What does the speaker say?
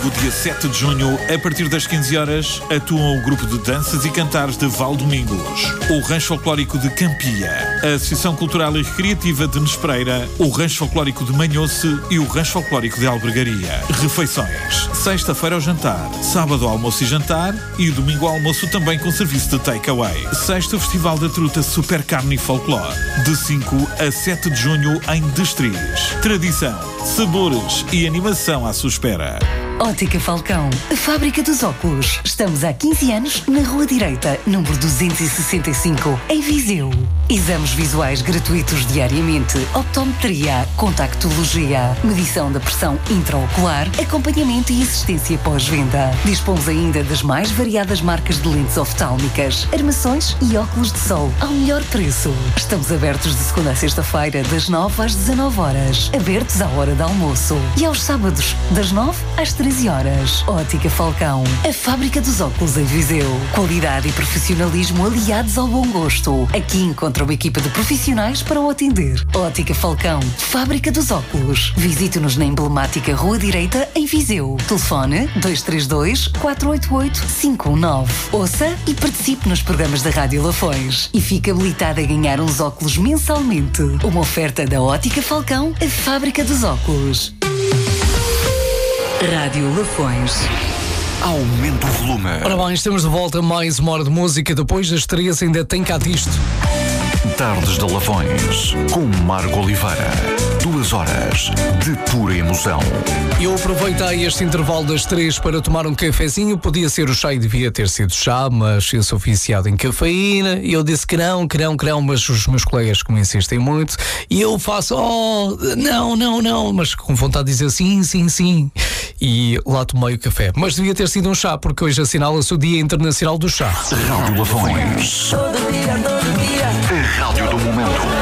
domingo, dia 7 de junho, a partir das 15 horas, atuam o grupo de danças e cantares de Valdomingos, o Rancho Folclórico de Campia, a Associação Cultural e Recreativa de Nespreira, o Rancho Folclórico de Manhoce e o Rancho Folclórico de Albergaria. Refeições: sexta-feira ao jantar, sábado ao almoço e jantar e domingo ao almoço também com serviço de takeaway. Sexto Festival da Truta Super Carne e Folclore, de 5 a 7 de junho em Destriz. Tradição, sabores e animação à sua espera. Ótica Falcão, a fábrica dos óculos. Estamos há 15 anos na Rua Direita, número 265, em Viseu. Exames visuais gratuitos diariamente, optometria, contactologia, medição da pressão intraocular, acompanhamento e assistência pós-venda. Dispomos ainda das mais variadas marcas de lentes oftálmicas, armações e óculos de sol ao melhor preço. Estamos abertos de segunda a sexta-feira, das 9 às 19 horas, abertos à hora de almoço, e aos sábados, das 9 às 13 horas. Ótica Falcão, a fábrica dos óculos em Viseu. Qualidade e profissionalismo aliados ao bom gosto. Aqui encontra uma equipa de profissionais para o atender. Ótica Falcão, fábrica dos óculos. Visite-nos na emblemática Rua Direita, em Viseu. Telefone 232-488-519. Ouça e participe nos programas da Rádio Lafões. E fique habilitado a ganhar uns óculos mensalmente. Uma oferta da Ótica Falcão, a fábrica dos óculos. Rádio Lafões. Aumenta o volume. Ora bem, estamos de volta a mais uma hora de música. Depois das 3 ainda tem cá disto. Tardes de Lafões, com Marco Oliveira. 2 horas de pura emoção. Eu aproveitei este intervalo das 3 para tomar um cafezinho. Podia ser o chá e devia ter sido chá, mas eu sou viciado em cafeína. E eu disse que não, mas os meus colegas que me insistem muito. E eu faço, não, mas com vontade de dizer sim. E lá tomei o café. Mas devia ter sido um chá, porque hoje assinala-se o Dia Internacional do Chá. Rádio Lafões. A rádio do momento.